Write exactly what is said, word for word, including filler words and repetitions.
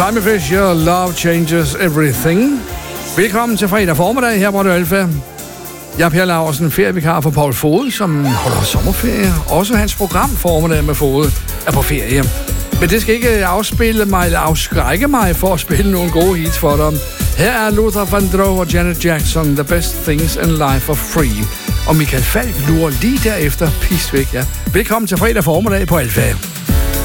Climate Fish, your love changes everything. Velkommen til fredag formiddag her på Radio Alfa. Jeg er Per Laursen, ferievikar for Paul Fod, som holder sommerferie. Også hans program Formiddag med Fod er på ferie. Men det skal ikke afspille mig eller afskrække mig for at spille nogle gode hits for dem. Her er Luther Vandross og Janet Jackson, The Best Things in Life for Free. Og Michael Falk lurer lige derefter pist væk, ja. Velkommen til fredag formiddag på Alfa.